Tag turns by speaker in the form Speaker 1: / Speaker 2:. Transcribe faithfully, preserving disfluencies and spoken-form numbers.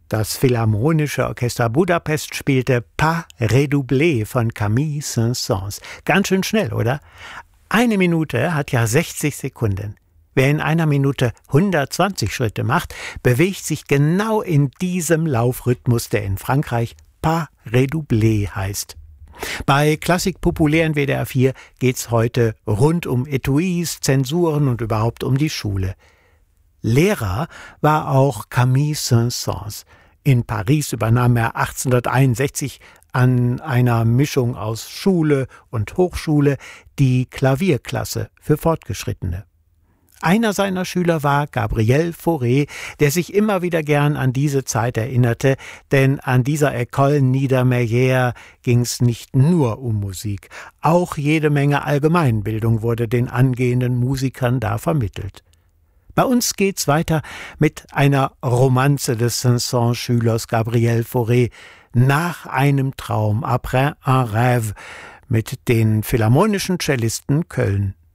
Speaker 1: Das Philharmonische Orchester Budapest spielte Pas redoublé von Camille Saint-Saëns. Ganz schön schnell, oder? Eine Minute hat ja sechzig Sekunden. Wer in einer Minute hundertzwanzig Schritte macht, bewegt sich genau in diesem Laufrhythmus, der in Frankreich Pas redoublé heißt. Bei Klassik populär in W D R vier geht's heute rund um Etuis, Zensuren und überhaupt um die Schule. Lehrer war auch Camille Saint-Saëns. In Paris übernahm er achtzehnhunderteinundsechzig an einer Mischung aus Schule und Hochschule die Klavierklasse für Fortgeschrittene. Einer seiner Schüler war Gabriel Fauré, der sich immer wieder gern an diese Zeit erinnerte, denn an dieser École Niedermeyer ging's nicht nur um Musik. Auch jede Menge Allgemeinbildung wurde den angehenden Musikern da vermittelt. Bei uns geht's weiter mit einer Romanze des Saint-Saëns-Schülers Gabriel Fauré, Nach einem Traum, Après un rêve, mit den Philharmonischen Cellisten Köln.